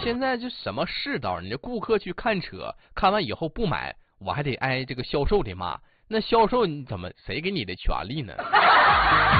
现在就什么世道？你这顾客去看车，看完以后不买，我还得挨这个销售的骂。那销售你怎么谁给你的权利呢？